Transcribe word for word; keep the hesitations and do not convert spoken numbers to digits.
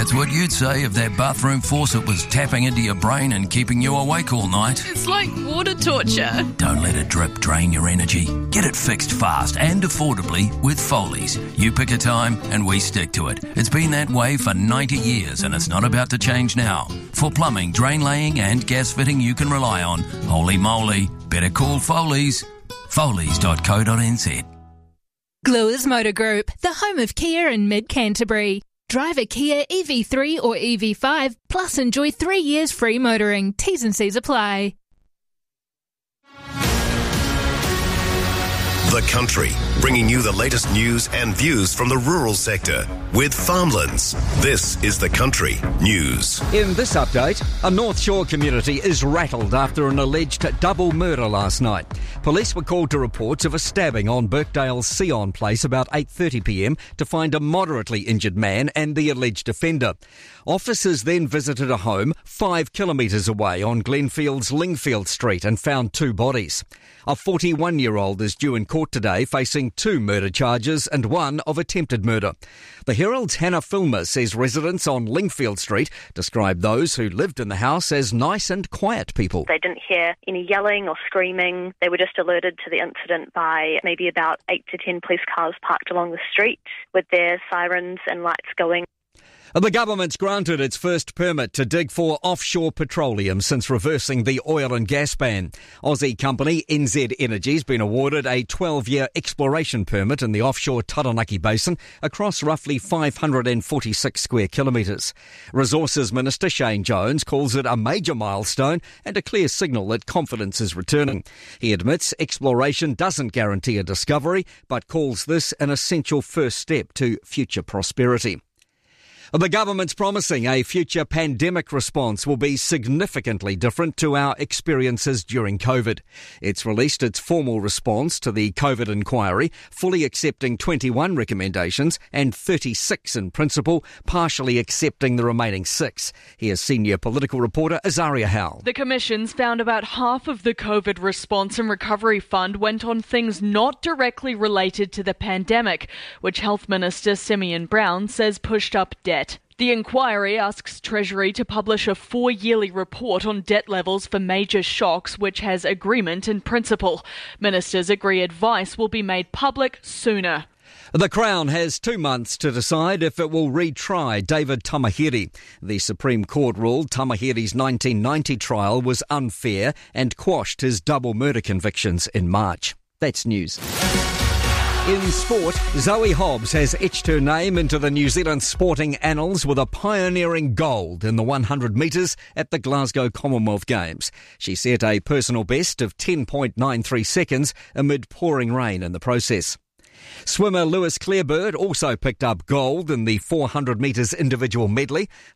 That's what you'd say if that bathroom faucet was tapping into your brain and keeping you awake all night. It's like water torture. Don't let a drip drain your energy. Get it fixed fast and affordably with Foley's. You pick a time and we stick to it. It's been that way for ninety years and it's not about to change now. For plumbing, drain laying and gas fitting you can rely on, holy moly, better call Foley's. Foley's dot co dot n z. Gluers Motor Group, the home of Kia in mid-Canterbury. Drive a Kia E V three or E V five, plus enjoy three years free motoring. T's and C's apply. The Country, bringing you the latest news and views from the rural sector with Farmlands. This is The Country News. In this update, a North Shore community is rattled after an alleged double murder last night. Police were called to reports of a stabbing on Birkdale's Sion Place about eight thirty p m to find a moderately injured man and the alleged offender. Officers then visited a home five kilometres away on Glenfield's Lingfield Street and found two bodies. A forty-one-year-old is due in court today facing two murder charges and one of attempted murder. The Herald's Hannah Filmer says residents on Lingfield Street describe those who lived in the house as nice and quiet people. They didn't hear any yelling or screaming. They were just alerted to the incident by maybe about eight to ten police cars parked along the street with their sirens and lights going. The government's granted its first permit to dig for offshore petroleum since reversing the oil and gas ban. Aussie company N Z Energy's been awarded a twelve-year exploration permit in the offshore Taranaki Basin across roughly five hundred forty-six square kilometres. Resources Minister Shane Jones calls it a major milestone and a clear signal that confidence is returning. He admits exploration doesn't guarantee a discovery, but calls this an essential first step to future prosperity. The government's promising a future pandemic response will be significantly different to our experiences during COVID. It's released its formal response to the COVID inquiry, fully accepting twenty-one recommendations and thirty-six in principle, partially accepting the remaining six. Here's senior political reporter Azaria Howell. The Commission's found about half of the COVID response and recovery fund went on things not directly related to the pandemic, which Health Minister Simeon Brown says pushed up debt. The inquiry asks Treasury to publish a four-yearly report on debt levels for major shocks, which has agreement in principle. Ministers agree advice will be made public sooner. The Crown has two months to decide if it will retry David Tamahiri. The Supreme Court ruled Tamahiri's nineteen ninety trial was unfair and quashed his double murder convictions in March. That's news. In sport, Zoe Hobbs has etched her name into the New Zealand sporting annals with a pioneering gold in the one hundred metres at the Glasgow Commonwealth Games. She set a personal best of ten point nine three seconds amid pouring rain in the process. Swimmer Lewis Clarebird also picked up gold in the four hundred metres individual medley.